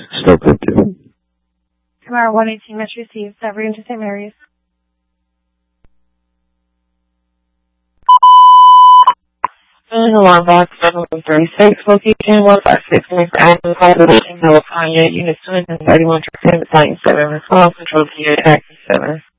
Still good too. Tomorrow 118 must receive Severy into St. Mary's. Filling alarm box 736, location 156 North Avenue, California, Unit 231, Transit Site 7, response control to unit active 7.